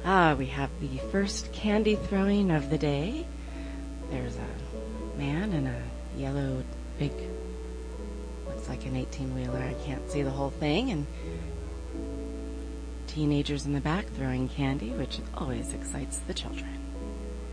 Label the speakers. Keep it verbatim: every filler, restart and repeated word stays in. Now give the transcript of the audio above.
Speaker 1: Ah, we have the first candy throwing of the day. There's a man in a yellow big, looks like an eighteen-wheeler. I can't see the whole thing. And teenagers in the back throwing candy, which always excites the children.